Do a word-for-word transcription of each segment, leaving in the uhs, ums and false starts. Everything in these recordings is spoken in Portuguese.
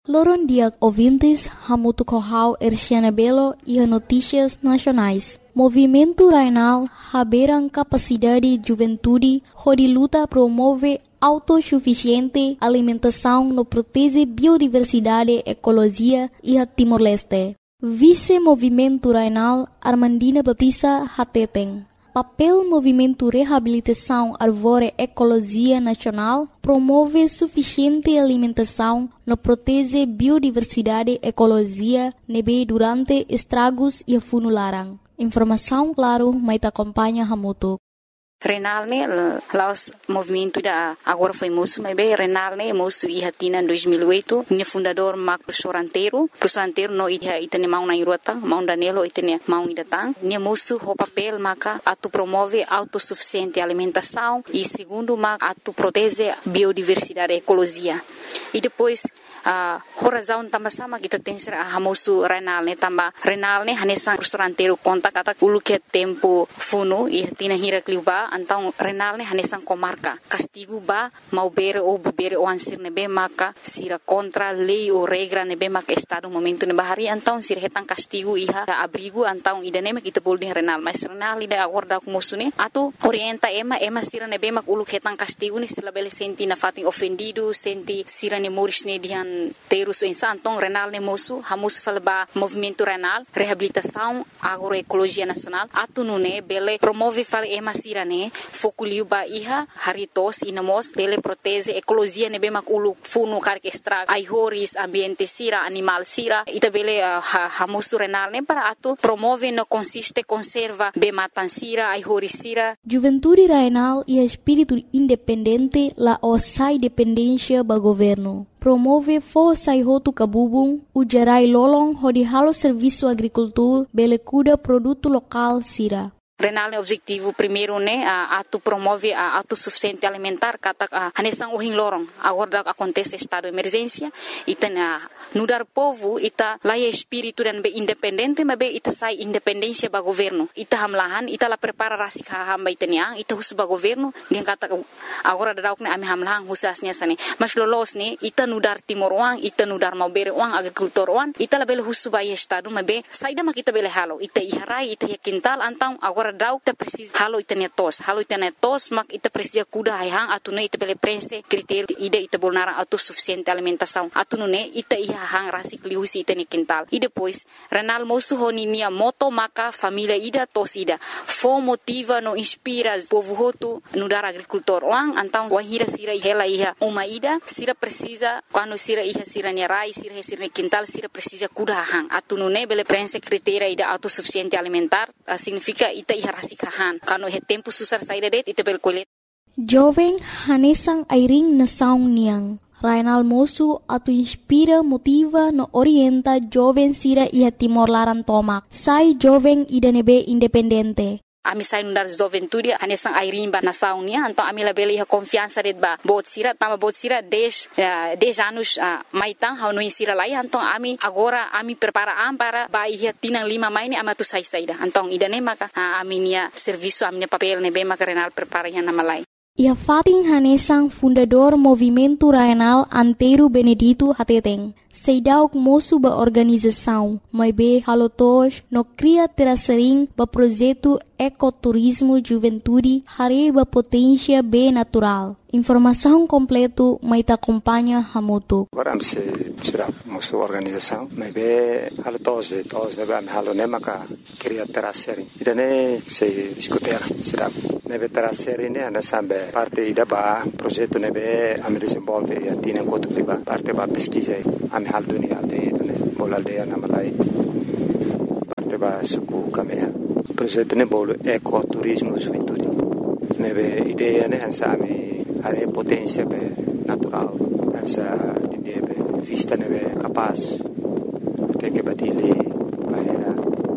Loron dia ouvintes, hamutu kohau Erciana Belo e notícias nacionais. Movimento Rainal haberam capacidade juventude, onde luta promove autossuficiente alimentação no protege biodiversidade, ecologia e a Timor-Leste. Vice-Movimento Rainal Armandina Baptista Hateteng. Papel Movimento Reabilitação Árvore Ecologia Nacional promove suficiente alimentação no protege biodiversidade ecologia nebe durante estragos e funularang. Informação claro, mas acompanha Hamutu. Renal ne laos movimento da agora foi moço, mas bem Renal ne moço e hatina em dois mil e oito, ne fundador Mac professor Anteiro, professor Anteiro no ida itane mau na irota, mau Danilo itane mau idatang, ne moço o papel maca atu promove autossuficiente alimentação e segundo mac atu protege biodiversidade ecologia. E depois a uh, razão também sama kita tem ser a moço Renal ne também Renal ne hanesan professor Anteiro conta kata ulu que tempo funo e hatina hira kliuba então Renal ne hanesan comarca castigo ba mau bere ou bebere ou ansir nebe maka sira contra lei ou regra nebe maka estado momento nebe hari então sira hetan castigo iha abrigo então idane mak kita boleh Renal mas Renal ida acorda com moço ne atu orienta ema ema sira nebe mak ulu hetan castigo ni sila bele senti na fatin ofendido senti sira ne moris ne dihan terus insa então Renal ne moço hamus falba movimento Renal reabilitação agroecologia nacional atu nune bele promove fal ema sira ne fokuliu ba iha haritos inamos bele protege ecologia ne bemak ulu funu karke extra aihoris ambiente sira animal sira ita bele uh, ha, hamusu Renal ne para atu promove no consiste conserva be matan sira aihoris sira. Juventude Rainal e espírito independente la osai dependência ba governo. Promove força e roto cabubung, o gerai lolong hodi halo serviço agricultura, bele cuida produto local sira. Renal ne objetivo primeiro ne a atu promove a autossuficiente alimentar kata a hanesang uhing lorong agora acontece estado de emergência ita na nudar povo ita laia espírito dan be independente mas be ita sai independência ba governo ita hamlahan ita la prepara rasik hamba ita niang ita hus ba governo dia kata agora dauk ne ami hamlahan husasnya sane mas lolos ne ita nudar timor uang ita nudar mau bere uang agrikultor uang ita la bele hus ba estado mas be saida mak ita bele halo ita iharai ita ya kintal antang agora dau ita precisa halo ita ne tos halo ita ne tos mak ita precisa kuda hang atune ita bele prense critério ida ita bolnara autossuficiente alimentação atune ita iha hang rasik liusi ita ne quintal e depois Renal moço honi nia moto maka família ida tos ida fo motiva no inspira povo hotu no dar agricultor lang antang wahira sira hela iha uma ida sira precisa quando sira iha sira ne rai sira sira ne quintal sira precisa kuda hang atune bele prense critério ida autossuficiente alimentar uh, significa ita iha rasikahan kano he tempo susar saída det ita bel kolet jovem hanesang airing na saung niang Rainal moço atu inspira motiva no orienta jovem sira iha Timor laran tomak sai jovem ida nebe independente. Ami sai nundar juventude hanesang airing ba nasaung nia então ami la bele iha confiança det ba bot sira tama bot sira dez dez anos uh, maitang hau no sira lai então ami agora ami prepara am para ba iha tinang lima mai ni amatu sai saida então ida ne maka uh, ami nia serviço ami papel ne be maka Renal prepara iha namalai. Ia Fatin Hanesang fundador Movimento Rainal Anteiro Benedito Hateteng. Seidauk moço ba organização, mas be halotos no cria terasering ba projeto ecoturismo juventude hari ba potência be natural. Informação completo mai ta acompanha Hamutu. Agora se será moço organização, mas be halotos de tos de ba halo nemaka cria terasering. Idane se discutir será nebe terasering ne ana sambe parte ida ba projeto nebe am desenvolve e atina enquanto liba parte ba pesquisa am hal dunia aldeia ne bol aldeia na malai parte ba suku kamea projeto ne bol ecoturismo juventude nebe ideia ne ansa ami are potência be natural ansa idea be vista nebe capaz até que badile bahera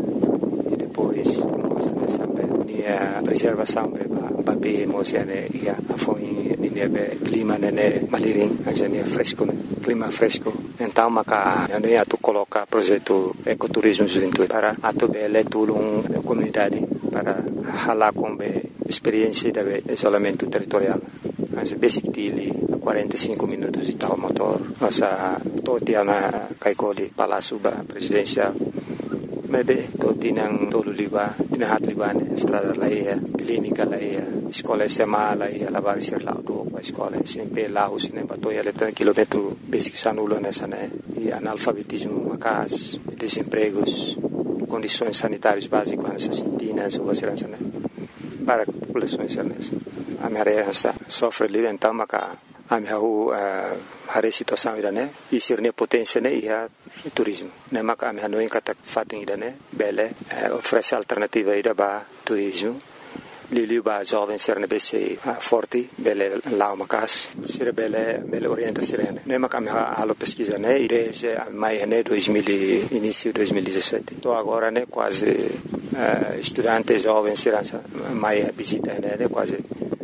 e depois coisa nessa be nia preservação be ba be mosiane ia afoi nia be clima ne maliring ansa nia fresco clima fresco então maka ando ia tu coloca projeto ecoturismo juventude para atu bele tulung comunidade para hala com be experiência de isolamento territorial as basic tili quarenta e cinco minutos de tal motor. Nossa, todo dia na Kaikoli, Palácio Presidencial. Maybe to tinang tolo liba, tinahat liba ne, estrada laia, clínica laia, escola S M A laia, lavar ser lá do a escola, sempre lá os ne batoia letra quilômetro basic sanulo nessa né, e analfabetismo macas, desempregos, condições sanitárias básicas nessa sintinas ou segurança né, para populações nessa. A minha área sofre livre então maca, a minha rua a situação ida né, e ser ne potência né ia turismo. Ne maka ami hanoin kata fating ida ne bele oferece alternativa ida ba turismo. Lili ba jovem ser ne bese forte bele lao makas ser bele bele orienta sirene. Ne maka ami halo pesquisa ne ide se mai ne dois mil início dois mil e dezessete. Tô agora ne quase uh, estudante jovem serança mai visita ne quase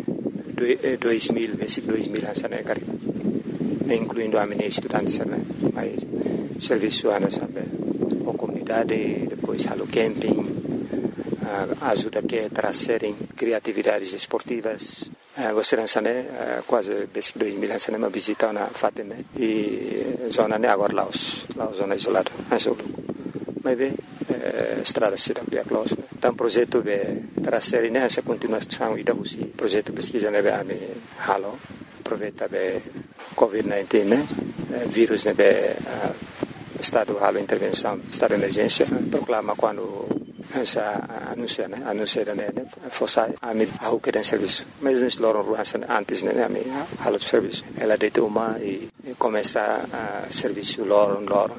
dois mil basic dois mil ansa ne cari. Ne incluindo a minha estudante ser ne mai serviço ana sabe a comunidade depois halo camping uh, ajuda que trazerem criatividades esportivas uh, você não sabe uh, quase desde dois mil anos uma visita na fatem né e zona né agora Laos Laos zona isolada mas o mas bem uh, estrada se dá para close então projeto de trazer né essa continuação e da usi projeto pesquisa né a me halo aproveita be covid dezenove né uh, vírus né be uh, estado halo intervenção, estado de emergência, proclama quando essa anuncia, né, anuncia né, fosse a mim a que tem serviço. Mas nós loram ruas antes né, a mim halo de serviço. Ela deita uma e começa a serviço loram loram,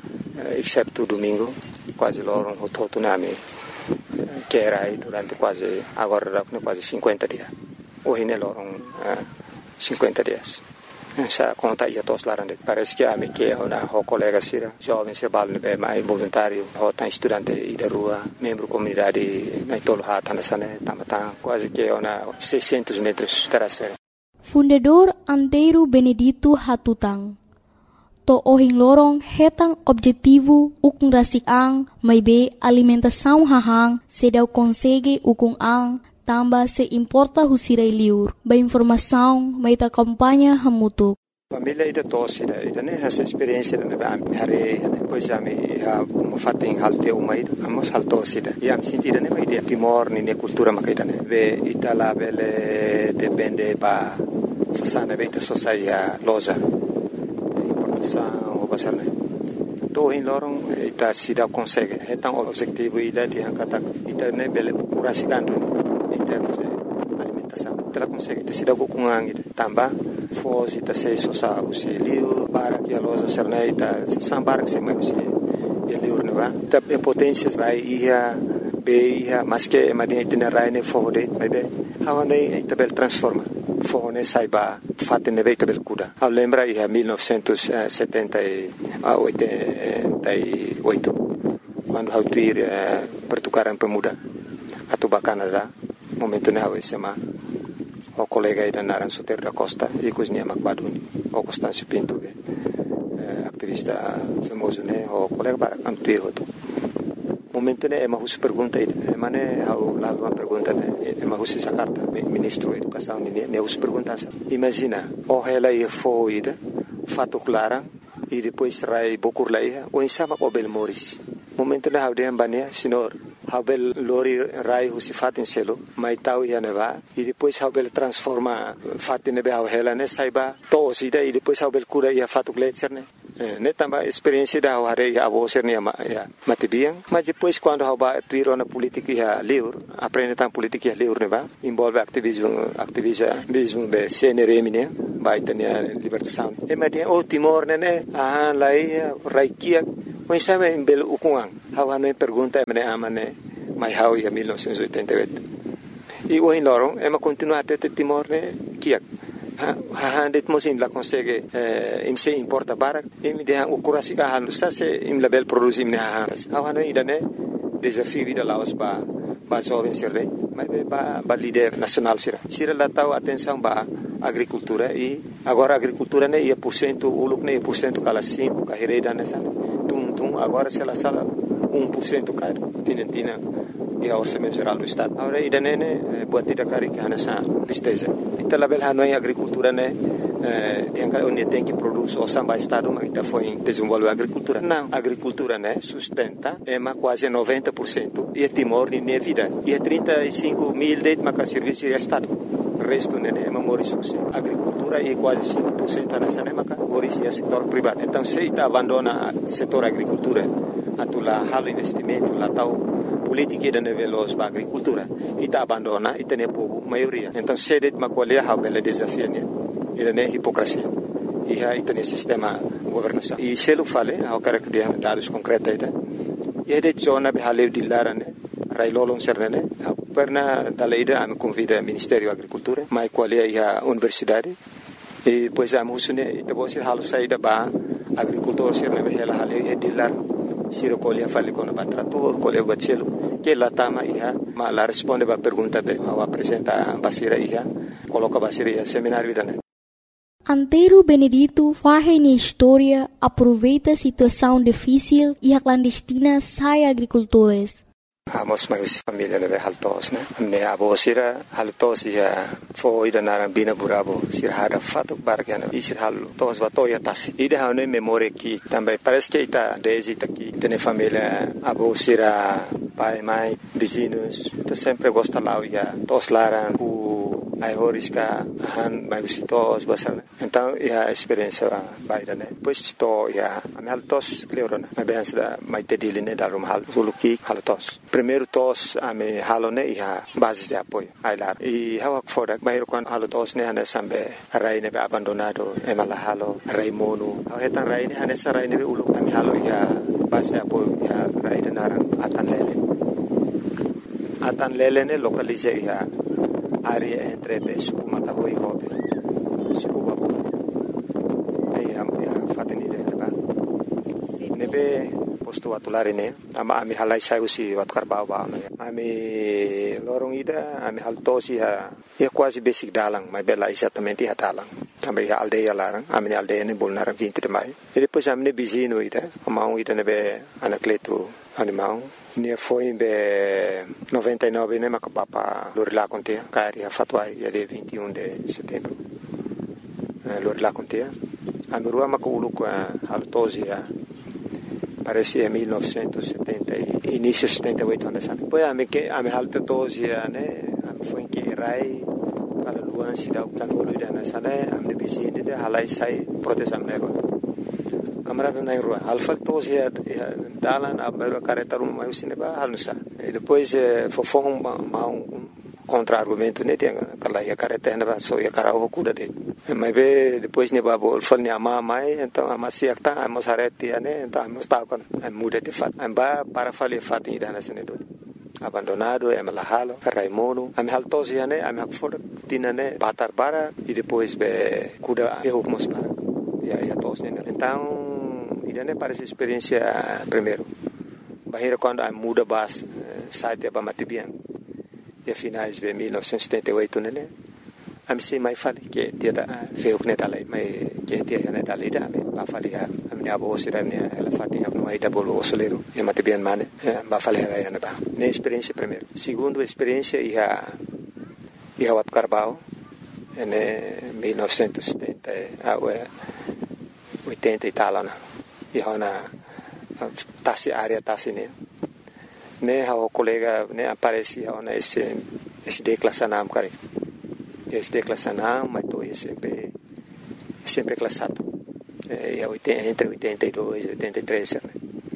exceto domingo, quase loram o todo né, a mim que era aí durante quase agora quase cinquenta dias. Hoje né loram cinquenta dias. Essa conta ia todos lá dentro. Parece que a minha que é uma colega sira, jovem se bala no mais voluntário, ou tá estudante e da rua, membro comunidade, na tolo hata nessa né, tamata, quase que é uma seiscentos metros terasera. Fundador Antero Benedito Hatutang. To ohing lorong hetang objetivo ukung rasik-ang may be alimentação hahang sedaw konsege ukung ang tamba se importa husiray liur. Ba informação may ta kampanya hamutuk. Família ida tosse ida ida né essa experiência da bam hare depois a me a fating halte uma ida amos haltosse ida e am sentida né ida timor ni ne cultura makaida né ve itala vele depende ba sasana beita sociedade loja importação ou basar né to in lorong ita sida consegue então objetivo ida de angkata ita né bele curasikan em termos de alimentação. Ela consegue ter sido com angin também fosse ta sei sosa usi liu para que a loja serneita sambar que se mais usi liu neva ta potência vai ia be ia mas que madinha tem rai ne fode bebe hawane tabel transforma fone saiba fatte ne veita bel kuda a lembra ia mil novecentos e setenta e oito quando hau tuir pertukaran pemuda atau Canadá momento ne hau sema o colega ida naran Soter da Costa e cozinha Macbaduni o Constâncio Pinto be activista famoso ne o colega para antuir hoto momento ne é uma pergunta ida mane hau lá uma pergunta ne é uma essa carta ministro da educação ne ne us pergunta imagina o ela ia foi ida fato clara e depois rai bokur lá ia o insama o bel moris momento ne hau de ambania senhor Habel lori rai husi fatin selo mai tau ia neva e depois habel transforma fatin nebe hela ne saiba to sida e depois habel cura ia fatu gletser ne ne tamba experiência da hare ia abo ser ne ya matibiang mas depois quando haba tuiro na política ia liur aprende tam política ia liur neva envolve ativismo ativismo be C N R M ne vai ter libertação e media o Timor ne ne ah lai raikia mas sabe em belo ukuang hawa no pergunta mene amane mai hau ia mil novecentos e oitenta e oito e o in lorong ema continua até Timor ne kiak ha ha det mosim la consegue eh, im se importa barak im de o kurasi ka halu sa se im label produzi im ne ha hawa no idane desafio vida laos ba ba jovem sirre mas ba ba líder nacional sira sira la tau atenção ba agricultura e agora agricultura ne ia por cento uluk ne por cento kala cinco ka hereda nessa tum tum agora se la sala um por cento caro tinentina e a orçamento geral do estado agora ida ne ne buat tidak kari que nessa tristeza então la bel hanoi agricultura ne yang kalau dia tem que produzir o samba estado mas está foi desenvolver agricultura não agricultura né sustenta é mais quase noventa por cento e Timor nem é vida e é trinta e cinco mil de mas serviço de estado o resto né é memória agricultura e quase cinco por cento nessa né mas memória setor privado então se está abandona setor agricultura atula halo investimento lá tal política de nível da agricultura e está abandona e tem pouco maioria então se det mas qual é a bela desafio né ele é hipocrisia e aí tem sistema governação e se ele fala ao cara que tem dados concretos aí e é de zona de haleu de lara né railolon serne perna da leida a me convida Ministério da Agricultura mas qual é a universidade e pois a musune e depois se halu saída ba agricultor serne ela haleu e de lar siro colhe fale com o trator colhe o bacelo que lá tama ia mas lá responde ba pergunta be ao apresenta basira ia coloca basira ia seminário da Antero Benedito faz na história, aproveita a situação difícil e a clandestina sai agricultores. Amos mais família leve haltos né. Me abo sira haltos ia foi da narambina burabo sira hada fato bargana e sira haltos batoya tasi. Ida hane memória que também parece que está desde aqui tem família abo sira pai mãe vizinhos. Tu sempre gosta lá ia tos laran o ai horiska han mai visitos basar então a experiência baida né depois estou ia a me haltos cleorona me bem da mai tedili né da rumhal suluki haltos primeiro tos a me halone ia base de apoio ai lá e hawa foda mai kon haltos né ana sambe rai ne abandonado e mala halo rai mono a hetan rai ne ana sa rai ne ulu a me halo ia base de apoio ia rai de naran atan lele atan lele ne localize ia área entre suku matahui hobe suku babu ei am ya fateni de leba nebe posto atulare ne ama ami halai sai usi wat karbau ba no ami lorong ida ami haltosi ha ya quase basic dalang mai bela exatamente ha dalang também a aldeia larang ami aldeia ne bolnar vinte de mai e depois ami ne bizino ida ama ida nebe anacleto animal ne foi em noventa e nove né mas papa Lorila contea cari a fatwa ia de vinte e um de setembro Lorila contea a merua maculu com a altosia parece em mil novecentos e setenta início setenta e oito anos depois a me que a me altosia né foi em que rai para luan se dá o tanolo ida na sana a me vizinho de halai sai proteção negro camarada na rua alfa tos ia dalan a mero careta rumah mai usine ba halusa e depois fofong ma um contra argumento né tem aquela ia careta ainda só ia cara o cuda de mas ve depois ne ba bol fal ne ama mai então ama siak ta ama sareti né então ama sta con muda de fat amba para fale fat ida na sene do abandonado é malahalo raimono am haltos ia né am hakfor tinane batar bara e depois be cuda e hukmos para ia ia tos né então idane parece experiência primeiro bahira quando a muda bas site ba matibian e finais de mil novecentos e setenta e oito né am se mai fali que dia da feu né dalai mai que dia né dalai da ba fali a minha abo sira né ela fatinha no aí da bolo solero e matibian mane ba fali ela né ba né experiência primeiro segundo experiência ia ia wat carbao né mil novecentos e setenta a oitenta e tal né e hona tasi área tasi né né o colega né aparecia ona esse esse declassanam cara esse declassanam mas tô sempre sempre classado é entre oitenta e dois e oitenta e três né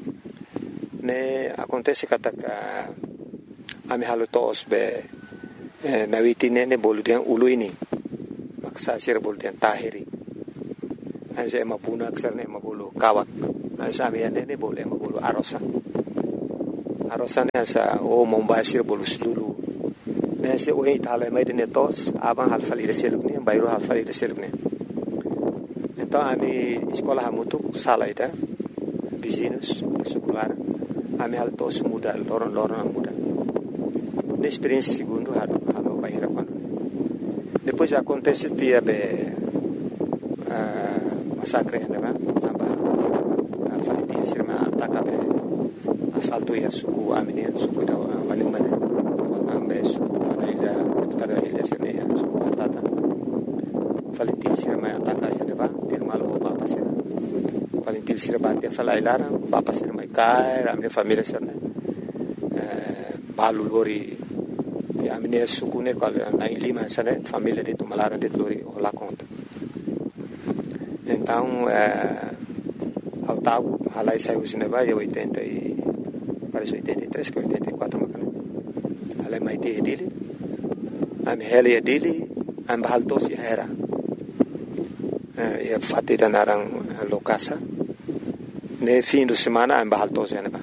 né acontece que a a me halotos be na witine ne boludian uluini maksa sir boludian tahiri Asa mapuna aksar ne mabulu kawak. Asa amian ne boleh mabulu arosa. Arosa ne asa o mombasir bolu sulu. Ne se o itala mai de netos abang halfali de seluk ne bayro halfali de seluk ne. Então ami sekolah hamutu sala ida vizinhos sekolah ami haltos muda loron-loron muda. Ne experiência segundo halo halo bayra quando. Depois acontece dia be masakre né aba falitin sirma atakabe asalto ya suku amini suku da mani mani ambe suku ida tada ida sirne ya suku atata falitin sirma atak Valentil sira bate falai lara papa sira mai kai a minha família sira né balu lori a minha suku né qual na lima sira família de tomalara de lori lá conta então ao tal halai saiu sine vai oitenta e parece oitenta e três que oitenta e quatro macana halai mai te dele a minha heli dele a bahal tos era e fatti da narang lokasa ne fim de semana am bahaltos ene ba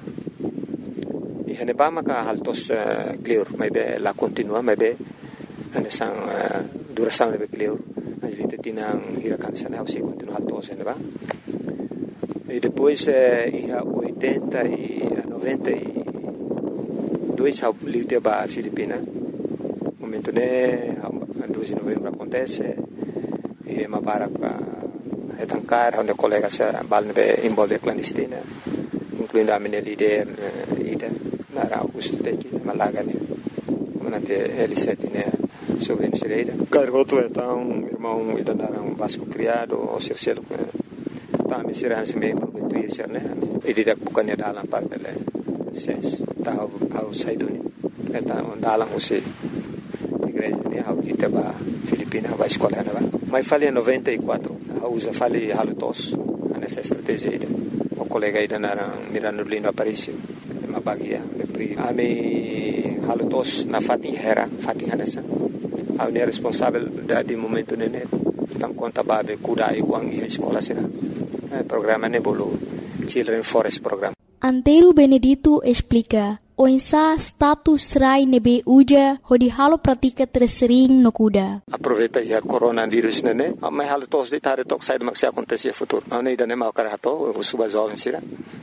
e ene ba maka haltos clear mai be la continua mai be ane sang duração be clear as vite tinang hirakan sana se continua haltos ene ba e depois e a oitenta e a noventa e dois ao livre ba Filipina momento ne dois de novembro acontece e ma barak e tankar onde colegas balne be involve clandestina incluindo a minha líder ida na Augusto teki malaga ne manate ele sete né sobre a Miserida cargoto então irmão ida na um Vasco criado o Circelo tá me será se me prometuir ser né e didak bukannya dalam par bele ses tá ao saiduni então dalam usi igreja né ao kita ba Filipina vai escola né mas falei em noventa e quatro a usa falei halutos nessa estratégia ida o colega ida na Mirano Lino Aparicio uma bagia pri ami halutos na fatin hera fatin hanessa a unir responsável da de momento nene tam conta babe kuda e uang e escola será programa nebolo Children Forest Program. Antero Benedito explica o insa status rai nebe uja hodi halo pratika tersering no kuda. Aproveita ya coronavírus nene, mas halo tos de tare tok sai maksi acontecer futuro. Não ida nem mau karato, o suba jovem sira.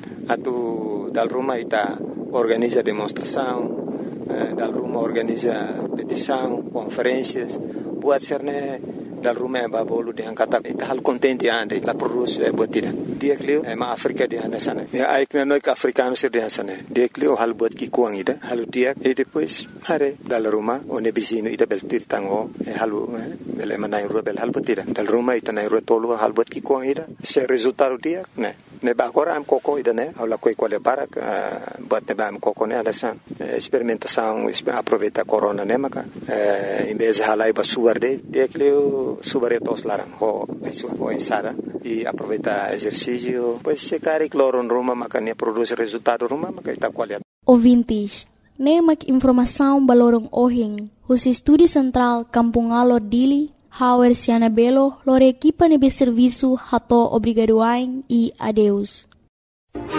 Atu dal Roma ita organiza demonstração, dal Roma organiza petição, conferências, buat serne dal Roma ba bolu de angkata ita hal contente ande la produce e botida. Dia klio e ma Afrika di anda sana. Ya ai kna noi ka africano sir di sana. Dia klio hal bot ki kuang ida, halu dia e depois hare dal Roma o ne bisino ida bel tirtango e halu bel manai ro bel hal botida. Dal Roma ita nai ro tolu hal bot ki kuang ida. Se resultado dia, ne. Ne ba agora am coco ida ne, au la coi quale barak bot ne ba am coco ne anda san. Experimentação, aproveita corona ne maka. Em vez halai ba suarde, dia klio subaretos larang ho ho ensada e aproveita exercício pois se cari cloro em Roma makanya produz resultado Roma makita qualidade. Ouvintes, nemak informação balorong ohing, os estúdio central Kampungalo Dili, Hauer Siana Belo, lore equipa nebe serviço hato obrigadoain e adeus.